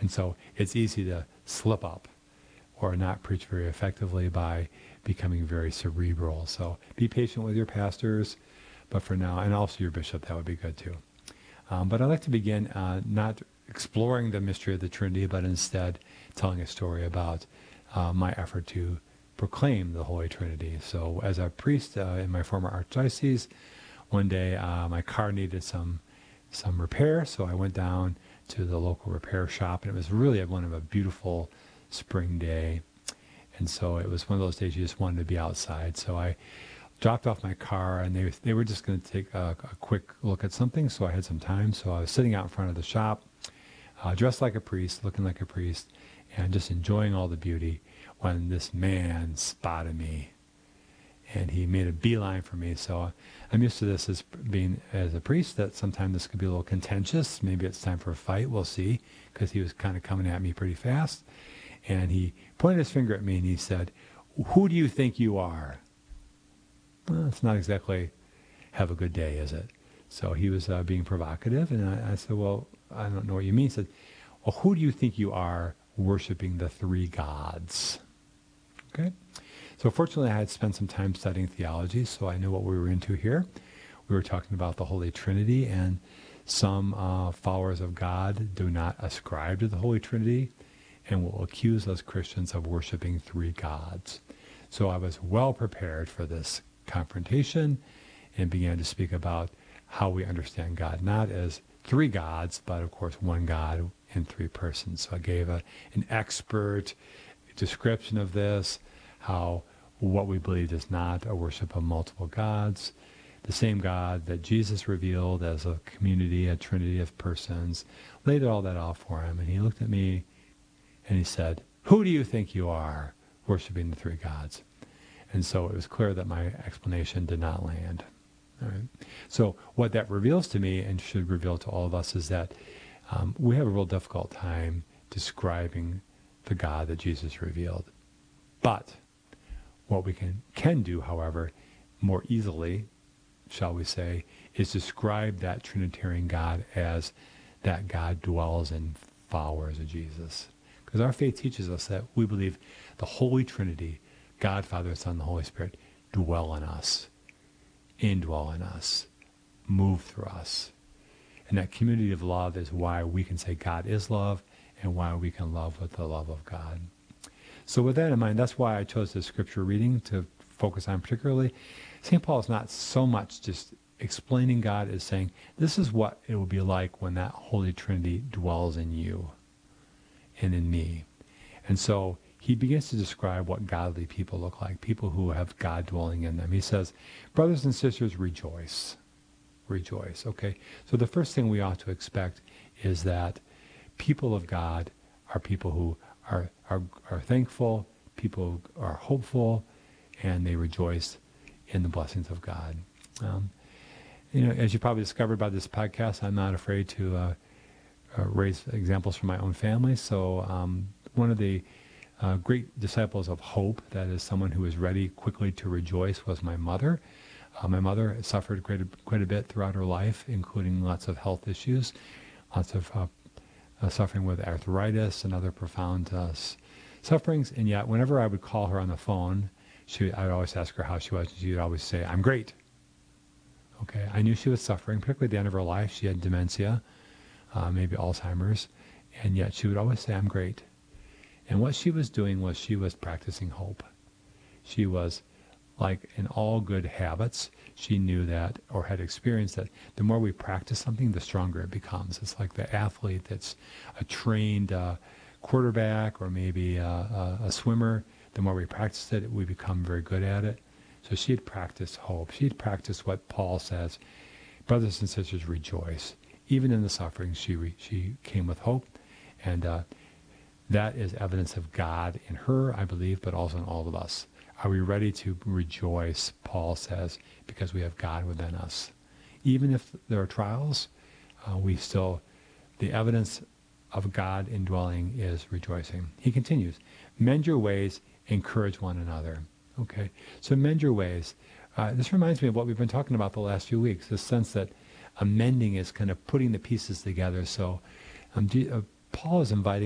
And so it's easy to slip up or not preach very effectively by becoming very cerebral. So be patient with your pastors, but for now, and also your bishop, that would be good too. But I'd like to begin not exploring the mystery of the Trinity, but instead telling a story about my effort to proclaim the Holy Trinity. So as a priest in my former archdiocese, one day my car needed some repair, so I went down to the local repair shop, and it was really one of a beautiful spring day. And so it was one of those days you just wanted to be outside. So I dropped off my car, and they were just going to take a quick look at something, so I had some time. So I was sitting out in front of the shop, dressed like a priest, looking like a priest, and just enjoying all the beauty when this man spotted me. And he made a beeline for me. So I'm used to this as a priest, that sometimes this could be a little contentious. Maybe it's time for a fight. We'll see, because he was kind of coming at me pretty fast. And he pointed his finger at me and he said, "Who do you think you are?" Well, it's not exactly have a good day, is it? So he was being provocative. And I said, "Well, I don't know what you mean." He said, "Well, who do you think you are worshiping the three gods?" Okay. So fortunately, I had spent some time studying theology, so I knew what we were into here. We were talking about the Holy Trinity, and some followers of God do not ascribe to the Holy Trinity and will accuse us Christians of worshiping three gods. So I was well prepared for this confrontation and began to speak about how we understand God, not as three gods, but of course one God in three persons. So I gave an expert description of this, how what we believe is not a worship of multiple gods, the same God that Jesus revealed as a community, a trinity of persons, laid all that out for him. And he looked at me and he said, "Who do you think you are worshiping the three gods?" And so it was clear that my explanation did not land. All right. So what that reveals to me, and should reveal to all of us, is that we have a real difficult time describing the God that Jesus revealed. But what we can do, however, more easily, shall we say, is describe that Trinitarian God as that God dwells in followers of Jesus. Because our faith teaches us that we believe the Holy Trinity, God, Father, Son, the Holy Spirit, dwell in us, indwell in us, move through us. And that community of love is why we can say God is love, and why we can love with the love of God. So with that in mind, that's why I chose this scripture reading to focus on particularly. St. Paul is not so much just explaining God as saying, this is what it will be like when that Holy Trinity dwells in you and in me. And so he begins to describe what godly people look like, people who have God dwelling in them. He says, "Brothers and sisters, rejoice." Rejoice, okay? So the first thing we ought to expect is that people of God are people who are thankful, people who are hopeful, and they rejoice in the blessings of God. As you probably discovered by this podcast, I'm not afraid to raise examples from my own family. So one of the great disciples of hope, that is someone who is ready quickly to rejoice, was my mother. My mother suffered quite a bit throughout her life, including lots of health issues, lots of suffering with arthritis and other profound sufferings. And yet, whenever I would call her on the phone, I would always ask her how she was. She would always say, "I'm great." Okay, I knew she was suffering, particularly at the end of her life. She had dementia, maybe Alzheimer's, and yet she would always say, "I'm great." And what she was doing was she was practicing hope. She was, like in all good habits, she knew that, or had experienced that, the more we practice something, the stronger it becomes. It's like the athlete that's a trained quarterback, or maybe a swimmer. The more we practice it, we become very good at it. So she had practiced hope. She had practiced what Paul says, "Brothers and sisters, rejoice." Even in the suffering, she came with hope. And that is evidence of God in her, I believe, but also in all of us. Are we ready to rejoice, Paul says, because we have God within us? Even if there are trials, the evidence of God indwelling is rejoicing. He continues, "Mend your ways, encourage one another." Okay, so mend your ways. This reminds me of what we've been talking about the last few weeks, the sense that mending is kind of putting the pieces together. So Paul is inviting